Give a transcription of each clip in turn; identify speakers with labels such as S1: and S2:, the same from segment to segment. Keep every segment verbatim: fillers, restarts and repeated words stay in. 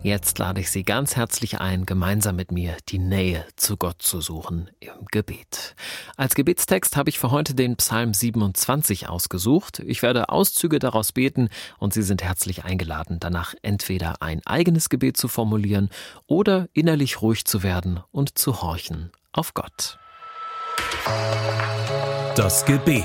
S1: Jetzt lade ich Sie ganz herzlich ein, gemeinsam mit mir die Nähe zu Gott zu suchen im Gebet. Als Gebetstext habe ich für heute den Psalm siebenundzwanzig ausgesucht. Ich werde Auszüge daraus beten und Sie sind herzlich eingeladen, danach entweder ein eigenes Gebet zu formulieren oder innerlich ruhig zu werden und zu horchen auf Gott.
S2: Das Gebet.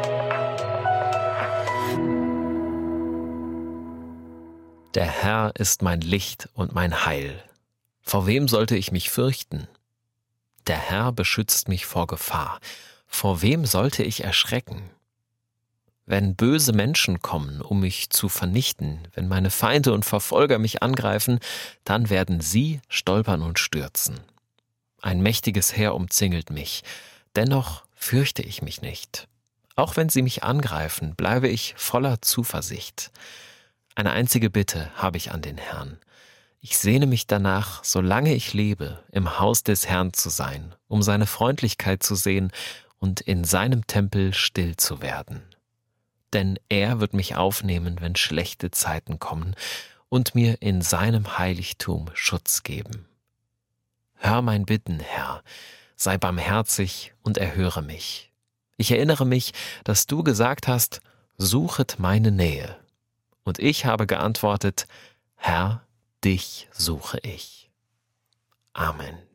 S1: Der Herr ist mein Licht und mein Heil. Vor wem sollte ich mich fürchten? Der Herr beschützt mich vor Gefahr. Vor wem sollte ich erschrecken? Wenn böse Menschen kommen, um mich zu vernichten, wenn meine Feinde und Verfolger mich angreifen, dann werden sie stolpern und stürzen. Ein mächtiges Heer umzingelt mich, dennoch fürchte ich mich nicht. Auch wenn sie mich angreifen, bleibe ich voller Zuversicht. Eine einzige Bitte habe ich an den Herrn. Ich sehne mich danach, solange ich lebe, im Haus des Herrn zu sein, um seine Freundlichkeit zu sehen und in seinem Tempel still zu werden. Denn er wird mich aufnehmen, wenn schlechte Zeiten kommen, und mir in seinem Heiligtum Schutz geben. Hör mein Bitten, Herr, sei barmherzig und erhöre mich. Ich erinnere mich, dass du gesagt hast, suchet meine Nähe. Und ich habe geantwortet, Herr, dich suche ich. Amen.